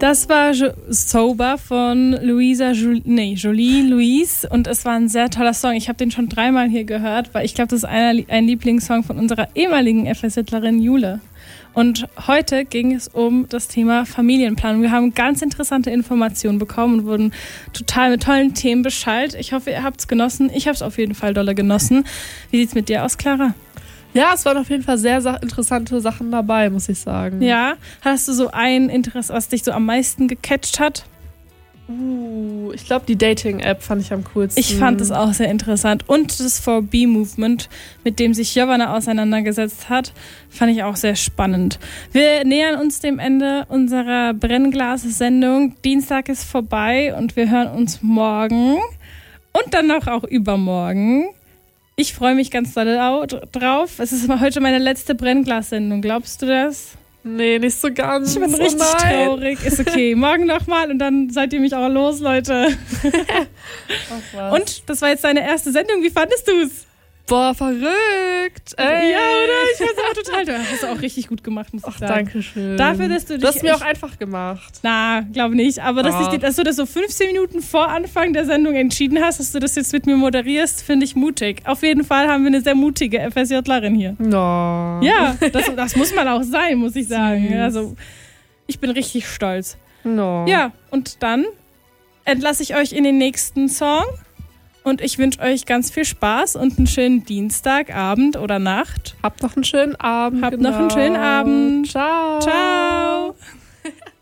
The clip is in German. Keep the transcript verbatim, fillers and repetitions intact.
Das war jo- Sober von Luisa Jul- nee, Jolie Louise und es war ein sehr toller Song. Ich habe den schon dreimal hier gehört, weil ich glaube, das ist einer, ein Lieblingssong von unserer ehemaligen FSJlerin Jule. Und heute ging es um das Thema Familienplanung. Wir haben ganz interessante Informationen bekommen und wurden total mit tollen Themen beschallt. Ich hoffe, ihr habt es genossen. Ich habe es auf jeden Fall dolle genossen. Wie sieht es mit dir aus, Clara? Ja, es waren auf jeden Fall sehr sa- interessante Sachen dabei, muss ich sagen. Ja, hast du so ein Interesse, was dich so am meisten gecatcht hat? Uh, ich glaube, die Dating-App fand ich am coolsten. Ich fand es auch sehr interessant. Und das four B Movement, mit dem sich Jovana auseinandergesetzt hat, fand ich auch sehr spannend. Wir nähern uns dem Ende unserer Brennglas-Sendung. Dienstag ist vorbei und wir hören uns morgen und dann noch auch übermorgen. Ich freue mich ganz doll drauf. Es ist heute meine letzte Brennglas-Sendung. Glaubst du das? Nee, nicht so ganz. Ich bin richtig oh nein. traurig. Ist okay. Morgen nochmal und dann seid ihr mich auch los, Leute. Ach, was. Und das war jetzt deine erste Sendung. Wie fandest du's? Boah, verrückt. Ey. Ja, oder? Ich fand's auch total toll. Hast du auch richtig gut gemacht, muss ich Ach, sagen. danke schön. Dafür, dass du dich Du hast mir echt- auch einfach gemacht. Na, glaube nicht. Aber dass, Ah. ich, dir- dass du das so fünfzehn Minuten vor Anfang der Sendung entschieden hast, dass du das jetzt mit mir moderierst, finde ich mutig. Auf jeden Fall haben wir eine sehr mutige FSJlerin hier. No. Ja, das, das muss man auch sein, muss ich sagen. Süß. Also, ich bin richtig stolz. No. Ja, und dann entlasse ich euch in den nächsten Song. Und ich wünsche euch ganz viel Spaß und einen schönen Dienstagabend oder Nacht. Habt noch einen schönen Abend. Habt genau. noch einen schönen Abend. Ciao. Ciao.